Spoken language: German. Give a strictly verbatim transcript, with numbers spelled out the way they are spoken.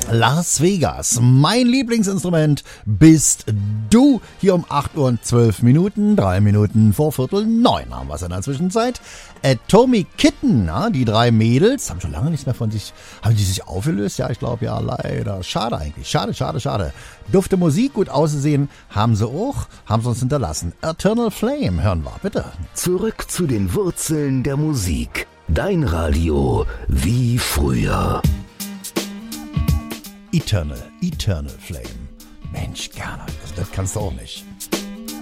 Las Vegas, mein Lieblingsinstrument bist du. Hier um acht Uhr und zwölf Minuten, drei Minuten vor Viertel neun haben wir es in der Zwischenzeit. Atomic Kitten, ja, die drei Mädels, haben schon lange nichts mehr von sich, haben die sich aufgelöst? Ja, ich glaube ja, leider. Schade eigentlich, schade, schade, schade. Dufte Musik, gut aussehen, haben sie auch, haben sie uns hinterlassen. Eternal Flame, hören wir, bitte. Zurück zu den Wurzeln der Musik. Dein Radio wie früher. Eternal, Eternal Flame. Mensch, gerne, also das kannst du auch nicht.